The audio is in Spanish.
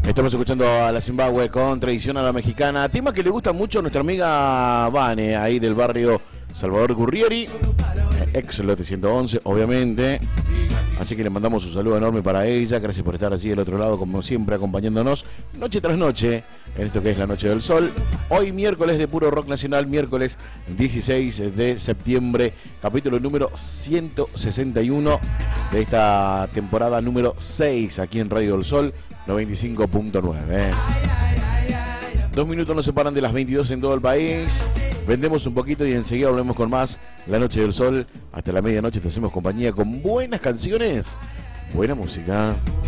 Estamos escuchando a la Zimbabue con Tradición a la Mexicana, tema que le gusta mucho a nuestra amiga Vane, ahí del barrio Salvador Gurrieri, ex lote 111, obviamente. Así que le mandamos un saludo enorme para ella. Gracias por estar allí del otro lado, como siempre, acompañándonos noche tras noche en esto que es la Noche del Sol. Hoy miércoles de puro rock nacional, miércoles 16 de septiembre, capítulo número 161 de esta temporada número 6 aquí en Radio del Sol 95.9. 2 minutos nos separan de las 22 en todo el país. Vendemos un poquito y enseguida volvemos con más La Noche del Sol. Hasta la medianoche te hacemos compañía con buenas canciones, buena música.